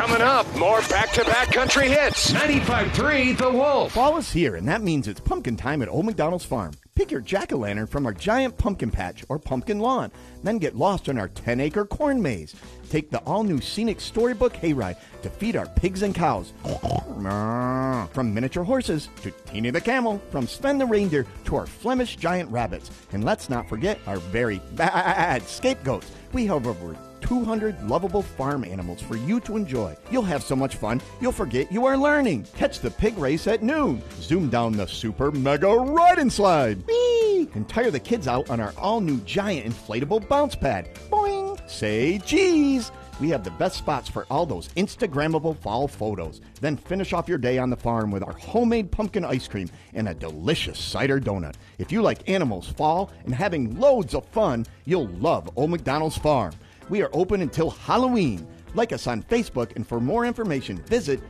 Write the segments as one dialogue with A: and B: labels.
A: Coming up, more back-to-back country hits. 95.3 The Wolf.
B: Fall is here, and that means it's pumpkin time at Old McDonald's Farm. Pick your jack-o'-lantern from our giant pumpkin patch or pumpkin lawn. Then get lost in our 10-acre corn maze. Take the all-new scenic storybook hayride to feed our pigs and cows. From miniature horses to Teeny the camel. From Sven the reindeer to our Flemish giant rabbits. And let's not forget our very bad scapegoats. We have over 200 lovable farm animals for you to enjoy. You'll have so much fun, you'll forget you are learning. Catch the pig race at noon. Zoom down the super mega ride and slide. Whee! And tire the kids out on our all-new giant inflatable bounce pad. Boing! Say cheese! We have the best spots for all those Instagrammable fall photos. Then finish off your day on the farm with our homemade pumpkin ice cream and a delicious cider donut. If you like animals, fall, and having loads of fun, you'll love Old McDonald's Farm. We are open until Halloween. Like us on Facebook, and for more information, visit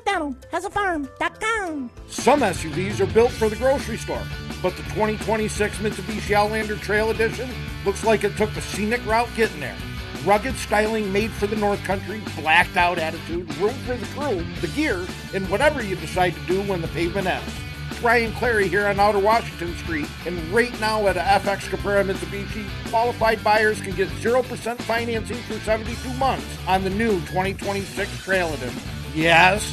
B: oldmcdonaldhasafarm.com.
C: Some SUVs are built for the grocery store, but the 2026 Mitsubishi Outlander Trail Edition looks like it took the scenic route getting there. Rugged styling made for the North Country, blacked out attitude, room for the crew, the gear, and whatever you decide to do when the pavement ends. Ryan Clary here on Outer Washington Street, and right now at a FX Caprera Mitsubishi, qualified buyers can get 0% financing for 72 months on the new 2026 Trail Edition. Yes,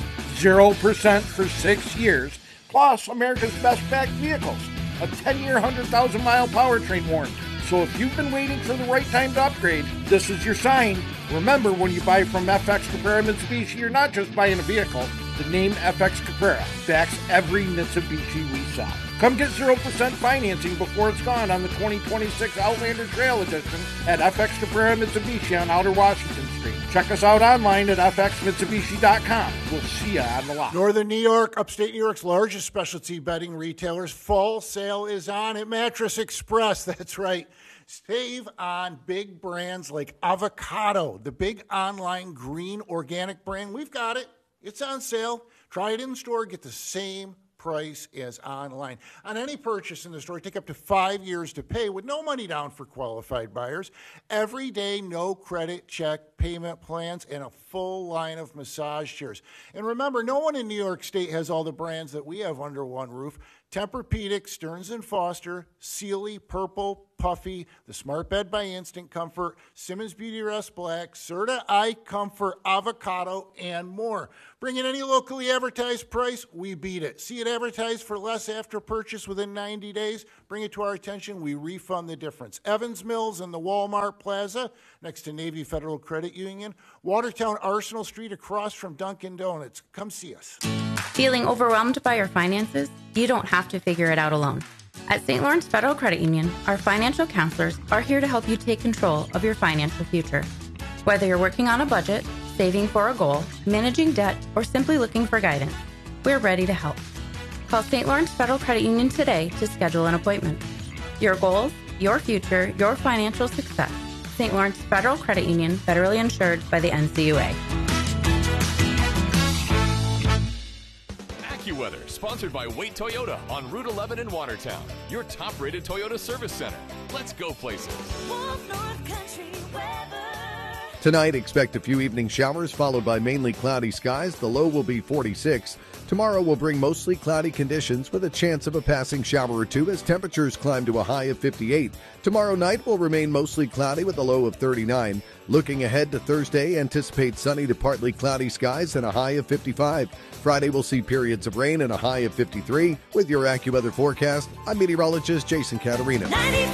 C: 0% for 6 years, plus America's best-backed vehicles, a 10-year, 100,000-mile powertrain warranty. So if you've been waiting for the right time to upgrade, this is your sign. Remember, when you buy from FX Caprera Mitsubishi, you're not just buying a vehicle. The name FX Caprera backs every Mitsubishi we sell. Come get 0% financing before it's gone on the 2026 Outlander Trail Edition at FX Caprera Mitsubishi on Outer Washington Street. Check us out online at fxmitsubishi.com. We'll see you on the lot.
D: Northern New York, upstate New York's largest specialty bedding retailers. Fall sale is on at Mattress Express. That's right. Save on big brands like Avocado, the big online green organic brand. We've got it. It's on sale. Try it in store. Get the same price as online. On any purchase in the store, take up to 5 years to pay with no money down for qualified buyers. Every day, no credit check payment plans, and a full line of massage chairs. And remember, no one in New York State has all the brands that we have under one roof. Tempur-Pedic, Stearns & Foster, Sealy, Purple, Puffy, the Smart Bed by Instant Comfort, Simmons Beauty Rest Black, Serta Eye Comfort, Avocado, and more. Bring in any locally advertised price, we beat it. See it advertised for less after purchase within 90 days, bring it to our attention, we refund the difference. Evans Mills and the Walmart Plaza, next to Navy Federal Credit Union, Watertown Arsenal Street across from Dunkin' Donuts. Come see us.
E: Feeling overwhelmed by your finances? You don't have to figure it out alone. At St. Lawrence Federal Credit Union, our financial counselors are here to help you take control of your financial future. Whether you're working on a budget, saving for a goal, managing debt, or simply looking for guidance, we're ready to help. Call St. Lawrence Federal Credit Union today to schedule an appointment. Your goals, your future, your financial success. St. Lawrence Federal Credit Union, federally insured by the NCUA.
F: AccuWeather, sponsored by Wait Toyota on Route 11 in Watertown, your top-rated Toyota service center. Let's go places.
G: Tonight, expect a few evening showers followed by mainly cloudy skies. The low will be 46. Tomorrow will bring mostly cloudy conditions with a chance of a passing shower or two as temperatures climb to a high of 58. Tomorrow night will remain mostly cloudy with a low of 39. Looking ahead to Thursday, anticipate sunny to partly cloudy skies and a high of 55. Friday will see periods of rain and a high of 53. With your AccuWeather forecast, I'm meteorologist Jason Caterina.